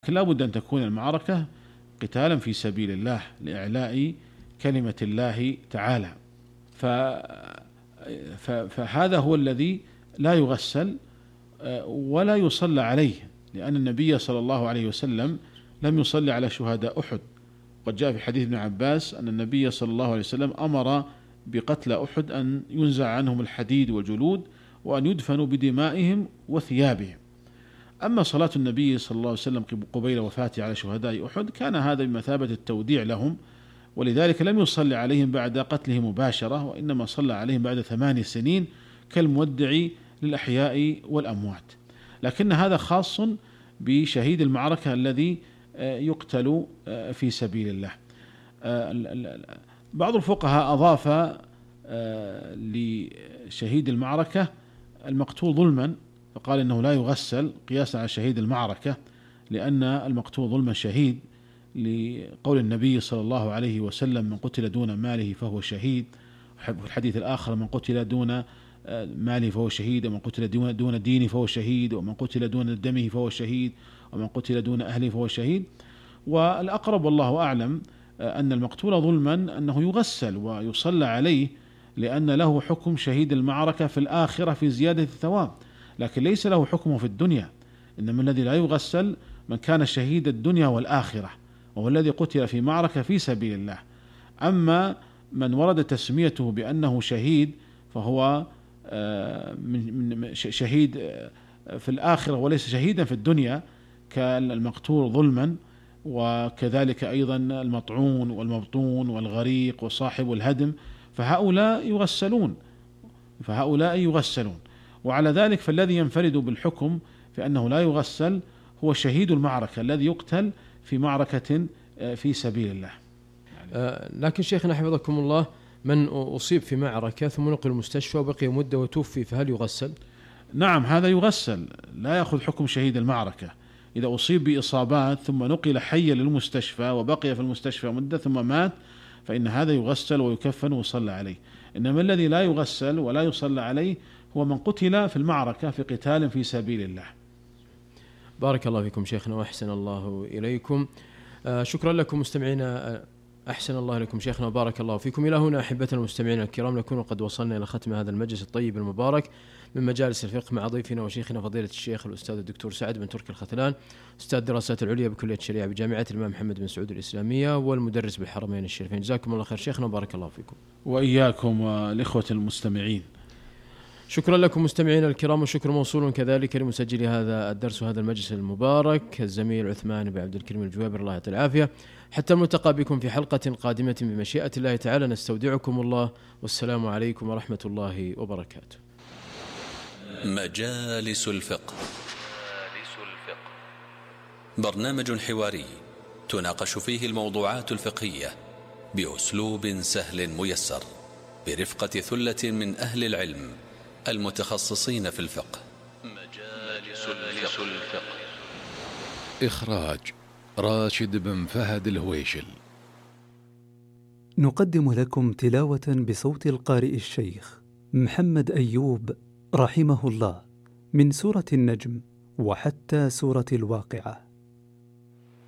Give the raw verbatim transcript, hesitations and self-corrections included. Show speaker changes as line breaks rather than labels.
لكن لا بد أن تكون المعركة قتالا في سبيل الله لإعلاء كلمة الله تعالى. فهذا هو الذي لا يغسل ولا يصلى عليه، لأن النبي صلى الله عليه وسلم لم يصلي على شهداء أحد. قد جاء في حديث ابن عباس أن النبي صلى الله عليه وسلم أمر بقتل أحد أن ينزع عنهم الحديد والجلود وأن يدفنوا بدمائهم وثيابهم. أما صلاة النبي صلى الله عليه وسلم قبيل وفاته على شهداء أحد كان هذا بمثابة التوديع لهم، ولذلك لم يصلي عليهم بعد قتلهم مباشرة، وإنما صلى عليهم بعد ثماني سنين كالمودع للأحياء والأموات. لكن هذا خاص بشهيد المعركة الذي يقتل في سبيل الله. بعض الفقهاء أضاف لشهيد المعركة المقتول ظلما، فقال إنه لا يغسل قياسا على شهيد المعركة، لأن المقتول ظلما شهيد، لقول النبي صلى الله عليه وسلم: من قتل دون ماله فهو شهيد. في الحديث الآخر: من قتل دون ماله فهو شهيد، ومن قتل دون دينه فهو شهيد، ومن قتل دون دمه فهو شهيد، ومن قتل دون أهله فهو شهيد. والأقرب والله أعلم أن المقتول ظلما أنه يغسل ويصلى عليه، لأن له حكم شهيد المعركة في الآخرة في زيادة الثواب، لكن ليس له حكمه في الدنيا. إنما الذي لا يغسل من كان شهيد الدنيا والآخرة، وهو الذي قتل في معركة في سبيل الله. أما من ورد تسميته بأنه شهيد فهو من شهيد في الآخرة وليس شهيدا في الدنيا، كالمقتول ظلما، وكذلك أيضا المطعون والمبطون والغريق وصاحب الهدم، فهؤلاء يغسلون فهؤلاء يغسلون وعلى ذلك فالذي ينفرد بالحكم في أنه لا يغسل هو شهيد المعركة الذي يقتل في معركة في سبيل الله.
آه لكن شيخنا حفظكم الله، من أصيب في معركة ثم نقل المستشفى وبقي مدة وتوفي فهل يغسل؟
نعم، هذا يغسل، لا يأخذ حكم شهيد المعركة. إذا أصيب بإصابات ثم نقل حيا للمستشفى وبقي في المستشفى مدة ثم مات، فإن هذا يغسل ويكفن ويصلى عليه. إنما الذي لا يغسل ولا يصلى عليه هو من قتل في المعركة في قتال في سبيل الله.
بارك الله فيكم شيخنا وأحسن الله إليكم. آه شكرا لكم مستمعينا، أحسن الله لكم شيخنا وبارك الله فيكم. إلى هنا أحبتنا المستمعين الكرام نكون قد وصلنا إلى ختم هذا المجلس الطيب المبارك من مجالس الفقه مع ضيفنا وشيخنا فضيلة الشيخ الأستاذ الدكتور سعد بن تركي الختلان، أستاذ الدراسات العليا بكلية الشريعة بجامعة الإمام محمد بن سعود الإسلامية والمدرس بالحرمين الشريفين. جزاكم الله خير شيخنا وبارك الله فيكم.
وإياكم والإخوة المستمعين.
شكرا لكم مستمعينا الكرام، وشكر موصول كذلك لمسجل هذا الدرس وهذا المجلس المبارك الزميل عثمان بن عبد الكريم الجوابر، الله يعطيه العافية. حتى الملتقى بكم في حلقة قادمة بمشيئة الله تعالى، نستودعكم الله والسلام عليكم ورحمة الله وبركاته.
مجالس الفقه، برنامج حواري تناقش فيه الموضوعات الفقهية بأسلوب سهل ميسر برفقة ثلة من أهل العلم المتخصصين في الفقه. مجالس الفقه،
إخراج راشد بن فهد الهويشل.
نقدم لكم تلاوة بصوت القارئ الشيخ محمد أيوب رحمه الله من سورة النجم وحتى سورة الواقعة.